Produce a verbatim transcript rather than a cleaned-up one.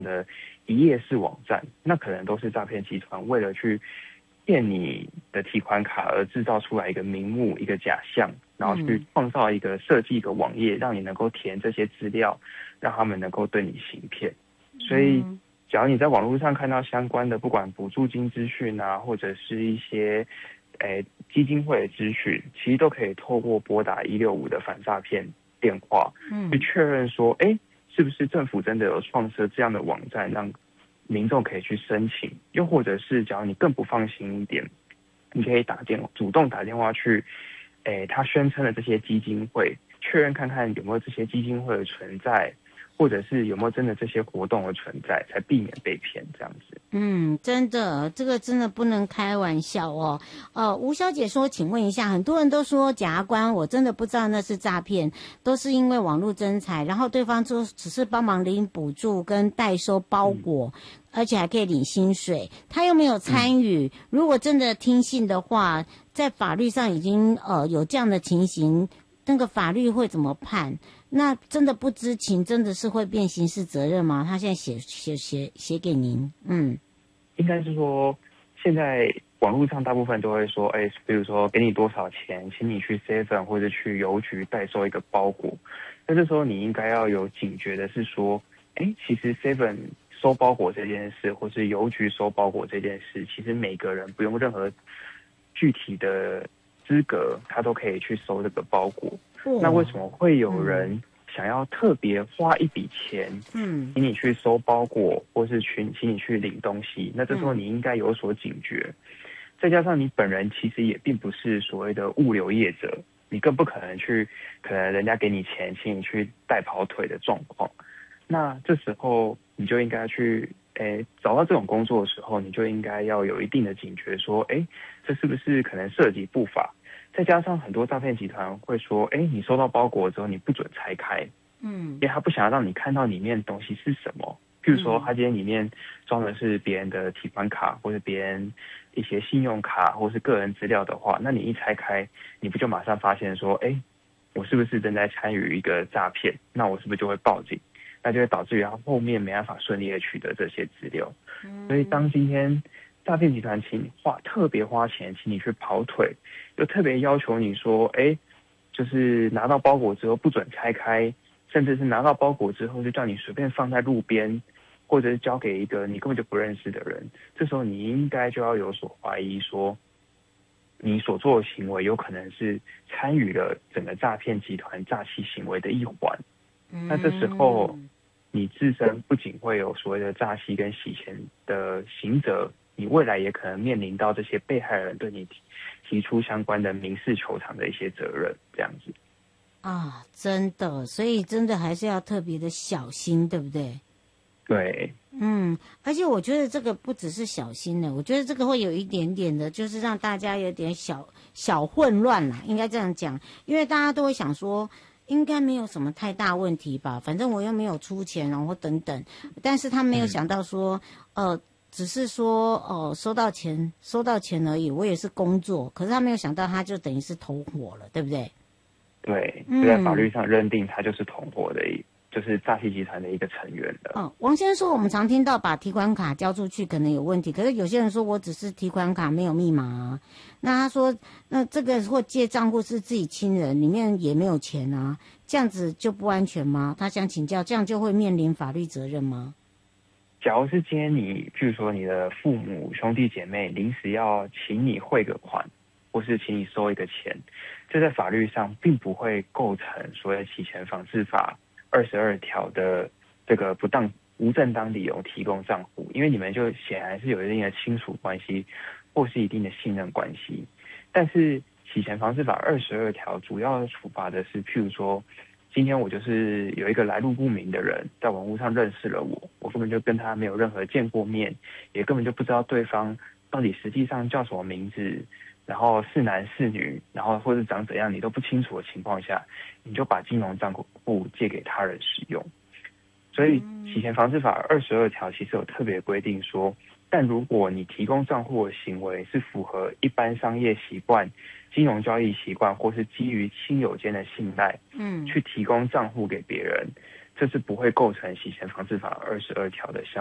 的一页式网站，那可能都是诈骗集团为了去骗你的提款卡而制造出来一个名目、一个假象，然后去创造一个设计一个网页，让你能够填这些资料，让他们能够对你行骗。所以只要你在网络上看到相关的，不管补助金资讯啊，或者是一些诶基金会的资讯，其实都可以透过拨打一六五的反诈骗电话，去确认说，哎，是不是政府真的有创设这样的网站，让民众可以去申请？又或者是，假如你更不放心一点，你可以打电主动打电话去，诶，他宣称的这些基金会，确认看看有没有这些基金会的存在。或者是有没有真的这些活动的存在，才避免被骗这样子。 嗯，真的，这个真的不能开玩笑哦。呃，吴小姐说，请问一下，很多人都说检察官，我真的不知道那是诈骗，都是因为网络征才，然后对方说只是帮忙领补助跟代收包裹，嗯、而且还可以领薪水，他又没有参与。嗯、如果真的听信的话，在法律上已经呃有这样的情形，那个法律会怎么判？那真的不知情，真的是会变刑事责任吗？他现在写写写写给您，嗯， 应该是说，现在网络上大部分都会说，哎，比如说给你多少钱，请你去 seven 或者去邮局代收一个包裹。那这时候你应该要有警觉的是说，哎，其实 seven 收包裹这件事，或是邮局收包裹这件事，其实每个人不用任何具体的资格，他都可以去收这个包裹。那为什么会有人想要特别花一笔钱，嗯，请你去收包裹，或是去请你去领东西？那这时候你应该有所警觉。嗯、再加上你本人其实也并不是所谓的物流业者，你更不可能去，可能人家给你钱，请你去代跑腿的状况。那这时候你就应该去，诶，找到这种工作的时候，你就应该要有一定的警觉，说，诶，这是不是可能涉及不法？再加上很多诈骗集团会说，哎，你收到包裹之后你不准拆开，嗯，因为他不想要让你看到里面东西是什么。譬如说，他今天里面装的是别人的提款卡，或是别人一些信用卡，或是个人资料的话，那你一拆开，你不就马上发现说，哎，我是不是正在参与一个诈骗？那我是不是就会报警？那就会导致于他后面没办法顺利的取得这些资料。嗯、所以当今天诈骗集团请你花特别花钱，请你去跑腿，又特别要求你说，哎，就是拿到包裹之后不准拆开，甚至是拿到包裹之后就叫你随便放在路边，或者是交给一个你根本就不认识的人。这时候你应该就要有所怀疑，说你所做的行为有可能是参与了整个诈骗集团诈欺行为的一环。嗯、那这时候你自身不仅会有所谓的诈欺跟洗钱的刑责，你未来也可能面临到这些被害人对你提提出相关的民事求偿的一些责任，这样子。 啊，真的，所以真的还是要特别的小心，对不对？ 对， 嗯，而且我觉得这个不只是小心的，我觉得这个会有一点点的，就是让大家有点小小混乱啦，应该这样讲，因为大家都会想说，应该没有什么太大问题吧，反正我又没有出钱，然后等等，但是他没有想到说，嗯、呃。只是说哦，收到钱，收到钱而已。我也是工作，可是他没有想到，他就等于是同伙了，对不对？ 对，就在法律上认定他就是同伙的，嗯、就是诈欺集团的一个成员了。 哦，王先生说，我们常听到把提款卡交出去可能有问题，可是有些人说我只是提款卡没有密码啊。那他说，那这个或借账户是自己亲人，里面也没有钱啊，这样子就不安全吗？他想请教，这样就会面临法律责任吗？ 假如是今天你，譬如说你的父母兄弟姐妹临时要请你汇个款，或是请你收一个钱，这在法律上并不会构成所谓洗钱防治法二十二条的这个不当无正当理由提供账户，因为你们就显然是有一定的亲属关系，或是一定的信任关系。但是洗钱防治法二十二条主要处罚的是，譬如说，今天我就是有一个来路不明的人，在网络上认识了我，我根本就跟他没有任何见过面，也根本就不知道对方到底实际上叫什么名字，然后是男是女，然后或者长怎样，你都不清楚的情况下，你就把金融账户借给他人使用。所以洗钱防治法二十二条其实有特别规定说，但如果你提供账户的行为是符合一般商业习惯、金融交易习惯，或是基于亲友间的信赖，嗯，去提供账户给别人， 这是不会构成洗钱防治法二十二条的项